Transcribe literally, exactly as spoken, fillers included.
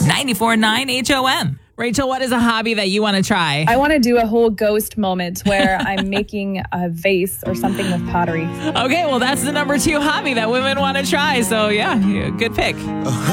ninety-four point nine H O M. Rachel, what is a hobby that you want to try? I want to do a whole ghost moment where I'm making a vase or something with pottery. Okay, well, that's the number two hobby that women want to try. So, yeah, good pick.